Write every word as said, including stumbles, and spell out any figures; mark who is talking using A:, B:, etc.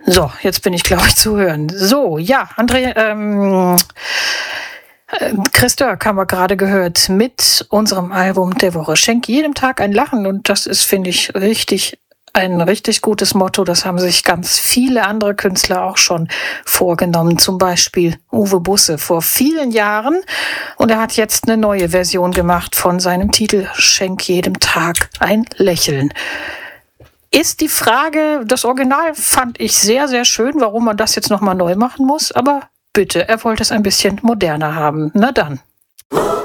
A: So, jetzt bin ich, glaube ich, zu hören. So, ja, André, ähm, äh, Chris Dörk haben wir gerade gehört mit unserem Album der Woche. Schenk jedem Tag ein Lachen, und das ist, finde ich, richtig ein richtig gutes Motto. Das haben sich ganz viele andere Künstler auch schon vorgenommen. Zum Beispiel Uwe Busse vor vielen Jahren. Und er hat jetzt eine neue Version gemacht von seinem Titel Schenk jedem Tag ein Lächeln. Ist die Frage, das Original fand ich sehr, sehr schön, warum man das jetzt nochmal neu machen muss. Aber bitte, er wollte es ein bisschen moderner haben. Na dann.